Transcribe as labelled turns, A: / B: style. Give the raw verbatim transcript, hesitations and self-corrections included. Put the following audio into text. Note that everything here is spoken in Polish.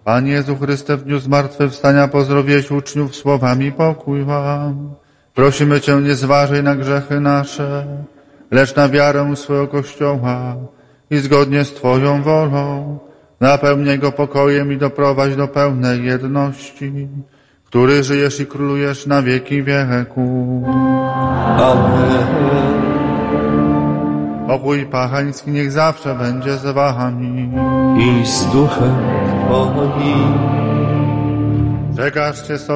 A: Panie Jezu Chryste, w dniu zmartwychwstania pozdrowiłeś uczniów słowami pokój wam. Prosimy Cię, nie zważaj na grzechy nasze, lecz na wiarę swojego Kościoła i zgodnie z Twoją wolą napełnij go pokojem i doprowadź do pełnej jedności, który żyjesz i królujesz na wieki wieków.
B: Amen.
A: Pokój Pachański niech zawsze będzie z wami.
B: I z duchem Twoim.
A: Przekażcie sobie